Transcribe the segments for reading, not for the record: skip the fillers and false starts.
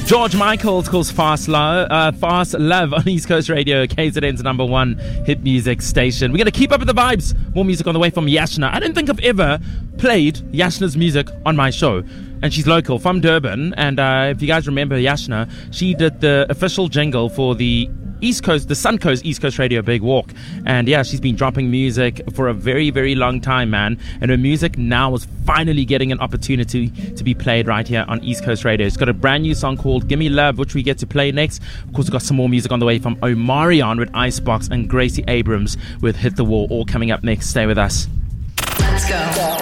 George Michael's calls Fast Love on East Coast Radio, KZN's number one hit music station. We're going to keep up with the vibes. More music on the way from Yashna. I don't think I've ever played Yashna's music on my show. And she's local, from Durban. And if you guys remember Yashna, she did the official jingle for the East Coast, the Suncoast East Coast Radio Big Walk. And yeah, she's been dropping music for a very, very long time, man. And her music now is finally getting an opportunity to be played right here on East Coast Radio. It's got a brand new song called Gimme Love, which we get to play next. Of course, we've got some more music on the way from Omarion with Icebox and Gracie Abrams with Hit the Wall, all coming up next. Stay with us. Let's go.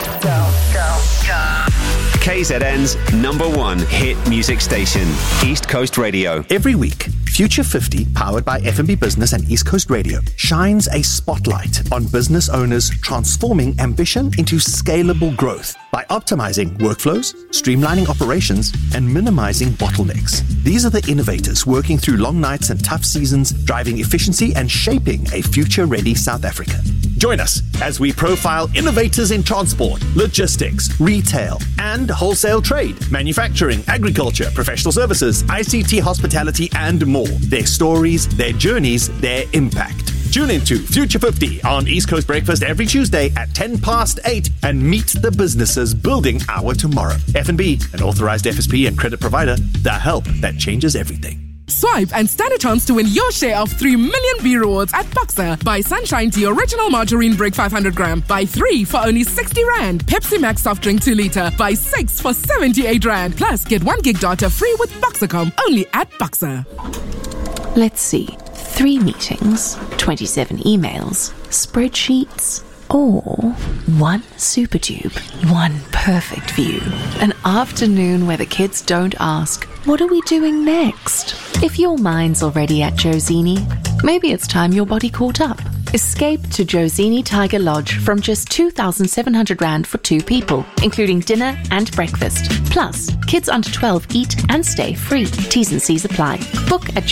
KZN's number one hit music station, East Coast Radio. Every week, Future 50, powered by F&B Business and East Coast Radio, shines a spotlight on business owners transforming ambition into scalable growth by optimizing workflows, streamlining operations, and minimizing bottlenecks. These are the innovators working through long nights and tough seasons, driving efficiency and shaping a future-ready South Africa. Join us as we profile innovators in transport, logistics, retail, and wholesale trade, manufacturing, agriculture, professional services, ICT, hospitality, and more. Their stories, their journeys, their impact. Tune into Future 50 on East Coast Breakfast every Tuesday at 8:10 and meet the businesses building our tomorrow. F&B, an authorized FSP and credit provider, the help that changes everything. Swipe and stand a chance to win your share of 3 million B rewards at Boxer. Buy Sunshine Tea Original Margarine Brick 500 gram. Buy 3 for only 60 Rand. Pepsi Max Soft Drink 2 litre. Buy 6 for 78 Rand. Plus, get 1 gig data free with Boxercom. Only at Boxer. Let's see. 3 meetings, 27 emails, spreadsheets, or 1 super tube, 1 perfect view. An afternoon where the kids don't ask, what are we doing next? If your mind's already at Josini, maybe it's time your body caught up. Escape to Josini Tiger Lodge from just 2,700 Rand for 2 people, including dinner and breakfast. Plus, kids under 12 eat and stay free. T's and C's apply. Book at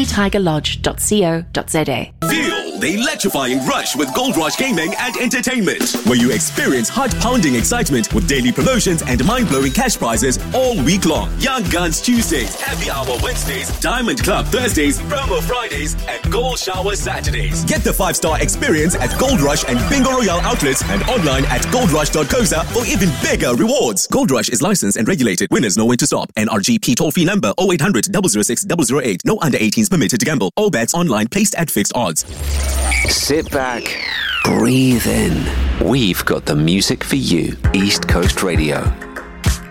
josinitigerlodge.co.za. Feel the electrifying rush with Gold Rush Gaming and Entertainment, where you experience heart-pounding excitement with daily promotions and mind-blowing cash prizes all week long. Young Guns Tuesdays, Happy Hour Wednesdays, Diamond Club Thursdays, Promo Fridays, and Gold Shower Saturdays. Get the 5-star experience at Gold Rush and Bingo Royale outlets and online at goldrush.co.za for even bigger rewards. Gold Rush is licensed and regulated. Winners know when to stop. NRGP toll-free number 0800 006 008. No under 18s permitted to gamble. All bets online placed at fixed odds. Sit back, breathe in. We've got the music for you. East Coast Radio.